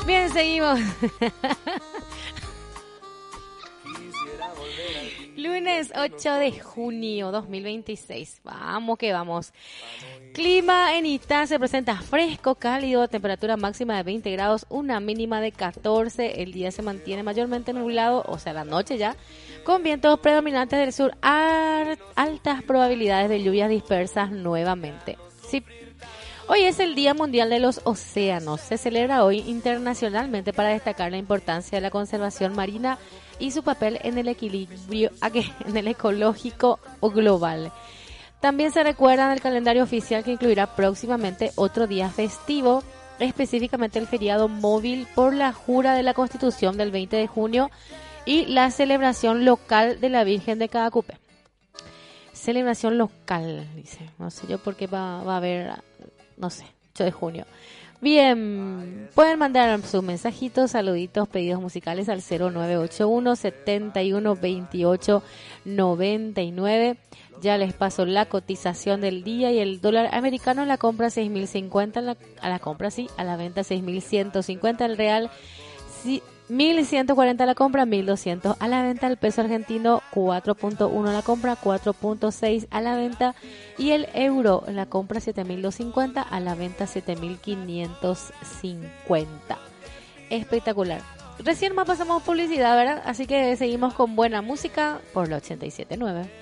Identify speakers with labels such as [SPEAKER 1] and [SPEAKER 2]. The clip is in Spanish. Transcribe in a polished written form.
[SPEAKER 1] Bien, seguimos. Lunes 8 de junio 2026. Vamos que vamos. Clima en Itá se presenta fresco, cálido, temperatura máxima de 20 grados, una mínima de 14. El día se mantiene mayormente nublado, o sea, la noche ya, con vientos predominantes del sur, altas probabilidades de lluvias dispersas nuevamente. Sí. Hoy es el Día Mundial de los Océanos. Se celebra hoy internacionalmente para destacar la importancia de la conservación marina y su papel en el equilibrio en el ecológico global. También se recuerda en el calendario oficial que incluirá próximamente otro día festivo, específicamente el feriado móvil por la jura de la Constitución del 20 de junio y la celebración local de la Virgen de Cadacupe. Celebración local, dice. No sé yo por qué va a haber, no sé, 8 de junio. Bien, pueden mandar sus mensajitos, saluditos, pedidos musicales al 0981 71 28 99. Ya les paso la cotización del día y el dólar americano en la compra 6.050, a la compra sí, a la venta 6.150, el real sí, 1.140 a la compra, 1.200 a la venta, el peso argentino 4.1 a la compra, 4.6 a la venta y el euro en la compra 7.250, a la venta 7.550. Espectacular. Recién más pasamos publicidad, ¿verdad? Así que seguimos con buena música por la 87.9.